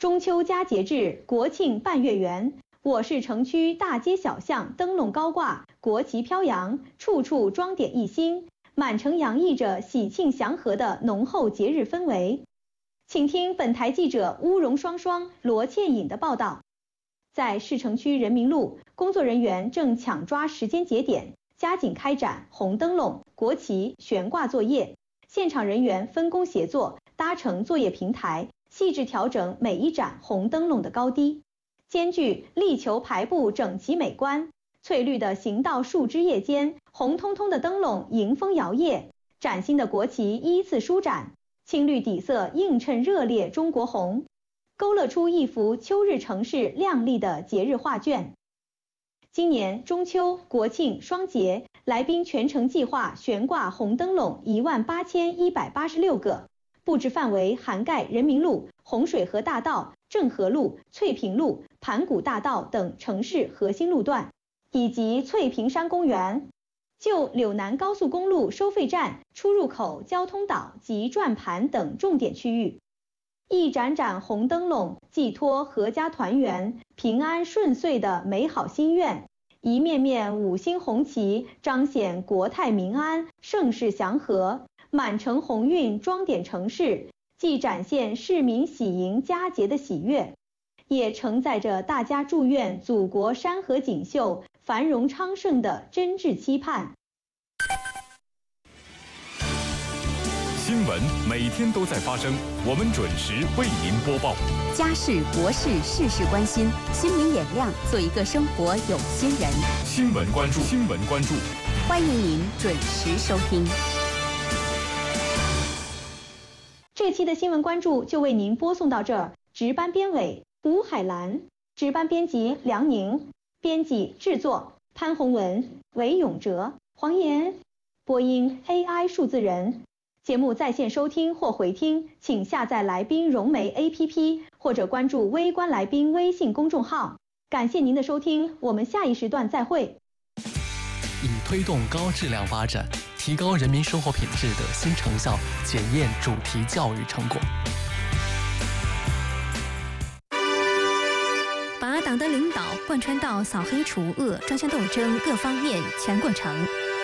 中秋佳节至，国庆半月圆。我市城区大街小巷灯笼高挂，国旗飘扬，处处装点一新，满城洋溢着喜庆祥和的浓厚节日氛围。请听本台记者乌荣双双、罗倩颖的报道。在市城区人民路，工作人员正抢抓时间节点，加紧开展红灯笼、国旗悬挂作业。现场人员分工协作，搭成作业平台，细致调整每一盏红灯笼的高低，兼具力求排布整齐美观。翠绿的行道树枝叶间，红彤彤的灯笼迎风摇曳，崭新的国旗依次舒展，青绿底色映衬热烈中国红，勾勒出一幅秋日城市亮丽的节日画卷。今年中秋、国庆双节，来宾全程计划悬挂红灯笼18186个，布置范围涵盖人民路、洪水河大道、政和路、翠屏路、盘古大道等城市核心路段，以及翠屏山公园、就柳南高速公路收费站、出入口交通岛及转盘等重点区域。一盏盏红灯笼寄托阖家团圆、平安顺遂的美好心愿，一面面五星红旗彰显国泰民安、盛世祥和，满城红晕装点城市，既展现市民喜迎佳节的喜悦，也承载着大家祝愿祖国山河锦绣、繁荣昌盛的真挚期盼。 新闻每天都在发生，我们准时为您播报。 家事国事事事关心，新闻眼亮，做一个生活有心人。 新闻关注，新闻关注， 欢迎您准时收听。 这期的新闻关注就为您播送到这儿，值班编委吴海兰，值班编辑梁宁，编辑制作潘宏文、韦永哲、黄岩，播音 AI 数字人。节目在线收听或回听，请下载来宾融媒 APP 或者关注微观来宾微信公众号。感谢您的收听，我们下一时段再会。 以推动高质量发展、提高人民生活品质的新成效，检验主题教育成果。 把党的领导贯穿到扫黑除恶、专项斗争各方面全过程。